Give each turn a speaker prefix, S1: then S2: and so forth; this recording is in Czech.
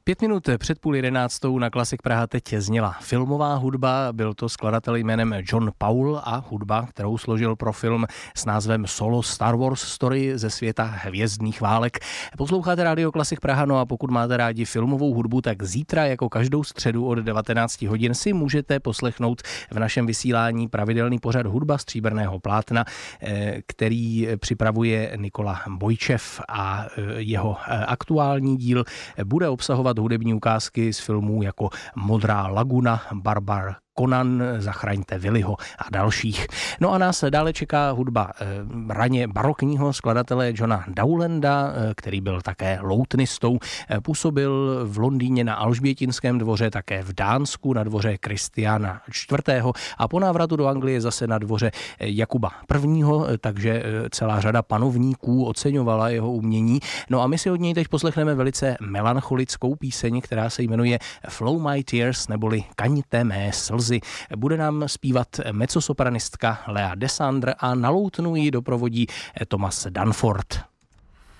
S1: 5 minut před 10:30 na Klasik Praha teď zněla filmová hudba, byl to skladatel jménem John Paul a hudba, kterou složil pro film s názvem Solo Star Wars Story ze světa hvězdných válek. Posloucháte Rádio Klasik Praha, no a pokud máte rádi filmovou hudbu, tak zítra jako každou středu od 19 hodin si můžete poslechnout v našem vysílání pravidelný pořad Hudba stříbrného plátna, který připravuje Nikola Bojčev a jeho aktuální díl bude obsahovat hudební ukázky z filmů jako Modrá laguna, Barbar Conan, Zachraňte Willyho a dalších. No a nás dále čeká hudba raně barokního skladatele Johna Dowlanda, který byl také loutnistou. Působil v Londýně na Alžbětinském dvoře, také v Dánsku na dvoře Kristiána IV. A po návratu do Anglie zase na dvoře Jakuba I., takže celá řada panovníků oceňovala jeho umění. No a my si od něj teď poslechneme velice melancholickou píseň, která se jmenuje Flow My Tears, neboli Kaňte mé slzy. Bude nám zpívat mezzosopranistka Lea Desandre a na loutnu ji doprovodí Thomas Danforth.